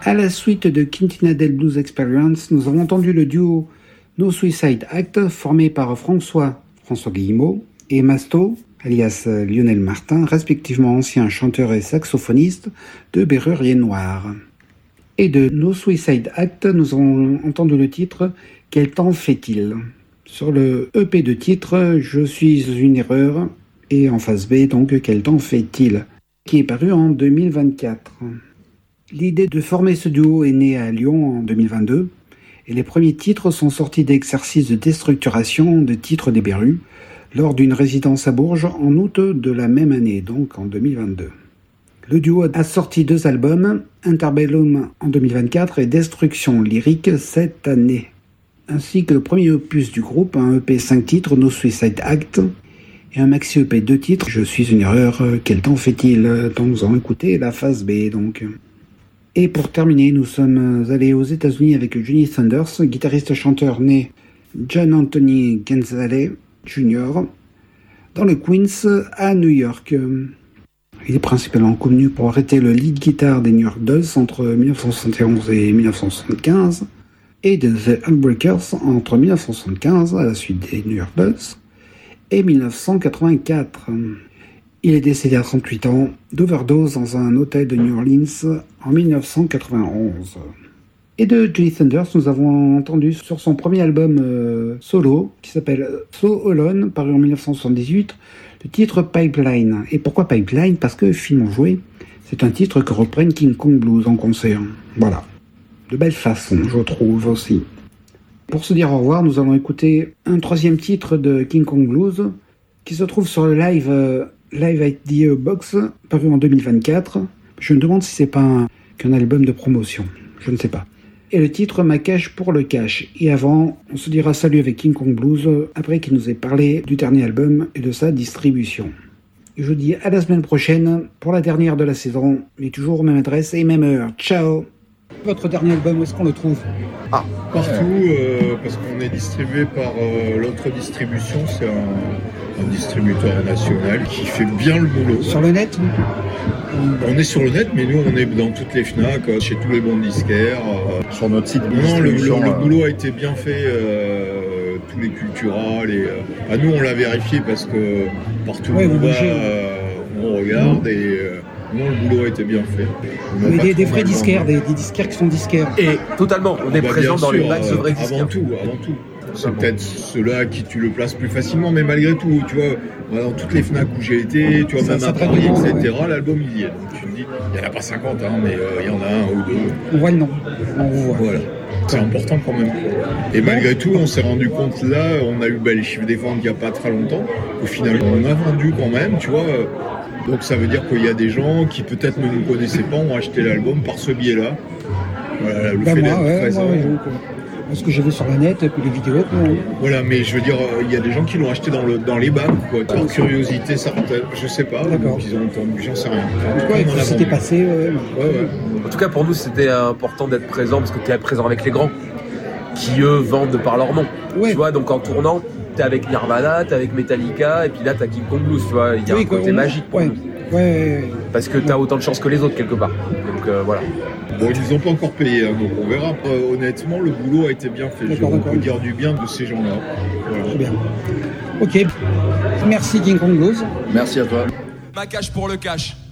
À la suite de Quintina del Blues Experience, nous avons entendu le duo No Suicide Act formé par François Guillemot et Masto, alias Lionel Martin, respectivement ancien chanteur et saxophoniste de Bérurier Noir. Et de No Suicide Act, nous avons entendu le titre « Quel temps fait-il ?» Sur le EP de titre « Je suis une erreur » et en face B, donc « Quel temps fait-il ?» qui est paru en 2024. L'idée de former ce duo est née à Lyon en 2022 et les premiers titres sont sortis d'exercices de déstructuration de titres des Berus lors d'une résidence à Bourges en août de la même année, donc en 2022. Le duo a sorti 2 albums, Interbellum en 2024 et Destruction lyrique cette année, ainsi que le premier opus du groupe, un EP 5 titres, No Suicide Act, et un maxi EP 2 titres, Je suis une erreur, Quel temps fait-il ? Donc nous allons écouter la phase B, donc. Et pour terminer, nous sommes allés aux États-Unis avec Johnny Thunders, guitariste-chanteur né John Anthony Gonzalez Jr. dans le Queens à New York. Il est principalement connu pour avoir été le lead guitar des New York Dolls entre 1971 et 1975 et de The Heartbreakers entre 1975 à la suite des New York Dolls et 1984. Il est décédé à 38 ans d'overdose dans un hôtel de New Orleans en 1991. Et de Johnny Thunders, nous avons entendu sur son premier album solo, qui s'appelle So Alone, paru en 1978, le titre Pipeline. Et pourquoi Pipeline ? Parce que Film en joué, c'est un titre que reprennent King Kong Blues en concert. Voilà. De belle façon, je trouve aussi. Pour se dire au revoir, nous allons écouter un 3e titre de King Kong Blues, qui se trouve sur le Live at the Box, paru en 2024. Je me demande si c'est pas qu'un album de promotion. Je ne sais pas. Et le titre Ma cache pour le cash. Et avant, on se dira salut avec King Kong Blues, après qu'il nous ait parlé du dernier album et de sa distribution. Et je vous dis à la semaine prochaine pour la dernière de la saison, mais toujours même adresse et même heure. Ciao. Votre dernier album, où est-ce qu'on le trouve ? Partout, parce qu'on est distribué par l'autre distribution, c'est un distributeur national qui fait bien le boulot. Sur le net ? On est sur le net, mais nous on est dans toutes les FNAC, chez tous les bons disquaires. Sur notre site de Non, le distribution. boulot a été bien fait, tous les culturales. Nous on l'a vérifié parce que partout où on va, on regarde et... Non, le boulot a été bien fait. Mais des vrais disquaires, des disquaires qui sont disquaires. Et totalement, on est présent dans les max de vrais disquaires. Avant tout. C'est peut-être ceux-là à qui tu le places plus facilement, mais malgré tout, tu vois, dans toutes les FNAC où j'ai été, tu vois, même à Paris, etc., l'album il y est. Donc tu te dis, il n'y en a pas 50, mais il y en a un ou deux. On voit le nom, on vous voit. Voilà. C'est important quand même. Et malgré tout, on s'est rendu compte là, on a eu les chiffres des ventes il n'y a pas très longtemps, au final, on a vendu quand même, tu vois. Donc ça veut dire qu'il y a des gens qui peut-être ne nous connaissaient pas, ont acheté l'album par ce biais-là. Voilà, le fait d'être présent. Ce que j'ai vu sur le net, et puis les vidéos. Voilà, mais je veux dire, il y a des gens qui l'ont acheté dans les bacs, quoi. Par curiosité, certaines, je sais pas. D'accord. Ils ont entendu, j'en sais rien. C'était passé, En tout cas, pour nous, c'était important d'être présent, parce que tu es présent avec les grands, qui eux vendent par leur nom. Ouais. Tu vois, donc en tournant, t'es avec Nirvana, t'es avec Metallica, et puis là t'as King Kong Blues, tu vois, il y a un côté magique pour nous. Parce que t'as autant de chance que les autres quelque part. Donc voilà. Bon, ils nous ont pas encore payé, donc on verra. Honnêtement, le boulot a été bien fait. On peut dire du bien de ces gens-là. Voilà. Très bien. Ok. Merci King Kong Blues. Merci à toi. Ma cache pour le cash.